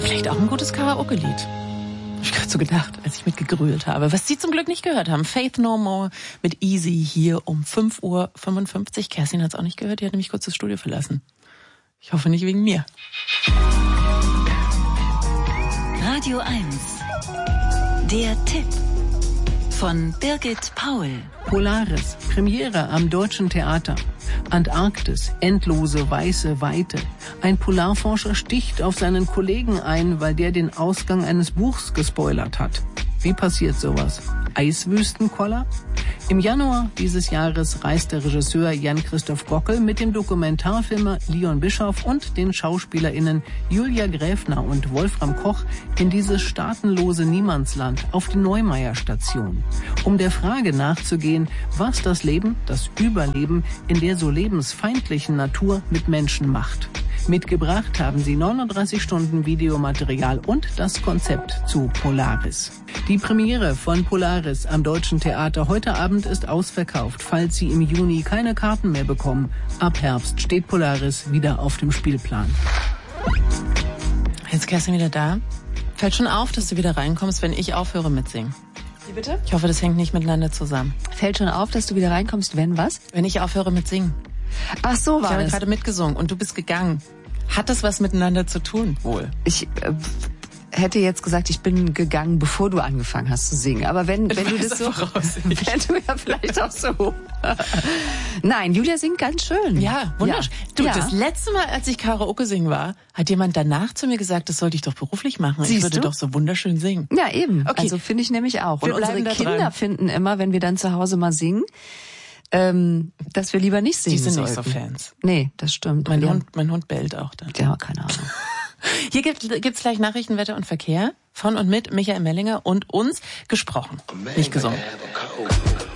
Vielleicht auch ein gutes Karaoke-Lied. Hab ich gerade so gedacht, als ich mitgegrölt habe. Was Sie zum Glück nicht gehört haben. Faith No More mit Easy hier um 5:55 Uhr. Kerstin hat es auch nicht gehört, die hat nämlich kurz das Studio verlassen. Ich hoffe nicht wegen mir. Radio 1. Der Tipp von Birgit Paul. Polaris, Premiere am Deutschen Theater. Antarktis, endlose weiße Weite. Ein Polarforscher sticht auf seinen Kollegen ein, weil der den Ausgang eines Buchs gespoilert hat. Wie passiert sowas? Eiswüstenkoller? Im Januar dieses Jahres reist der Regisseur Jan-Christoph Gockel mit dem Dokumentarfilmer Leon Bischoff und den SchauspielerInnen Julia Gräfner und Wolfram Koch in dieses staatenlose Niemandsland auf die Neumeier-Station, um der Frage nachzugehen, was das Leben, das Überleben in der so lebensfeindlichen Natur mit Menschen macht. Mitgebracht haben sie 39 Stunden Videomaterial und das Konzept zu Polaris. Die Premiere von Polaris am Deutschen Theater heute Abend ist ausverkauft, falls Sie im Juni keine Karten mehr bekommen. Ab Herbst steht Polaris wieder auf dem Spielplan. Jetzt Kerstin wieder da. Fällt schon auf, dass du wieder reinkommst, wenn ich aufhöre mit Singen. Wie bitte? Ich hoffe, das hängt nicht miteinander zusammen. Fällt schon auf, dass du wieder reinkommst, wenn was? Wenn ich aufhöre mit Singen. Ach so, Ich war habe das. gerade mitgesungen und du bist gegangen. Hat das was miteinander zu tun, wohl? Ich hätte jetzt gesagt, ich bin gegangen, bevor du angefangen hast zu singen. Aber wenn du das so, wenn du ja vielleicht auch so. Nein, Julia singt ganz schön. Ja, wunderschön. Ja. Du, Ja. das letzte Mal, als ich Karaoke singen war, hat jemand danach zu mir gesagt, das sollte ich doch beruflich machen. Ich Siehst würde du? doch so wunderschön singen. Ja, eben. Okay. Also finde ich nämlich auch. Wir Und unsere bleiben da Kinder dran. finden immer, wenn wir dann zu Hause mal singen, dass wir lieber nicht singen Die sind sollten. nicht so Fans. Nee, das stimmt. Mein Und Hund bellt auch dann. ja, keine Ahnung. Hier gibt's gleich Nachrichten, Wetter und Verkehr von und mit Michael Mellinger und uns gesprochen, nicht gesungen.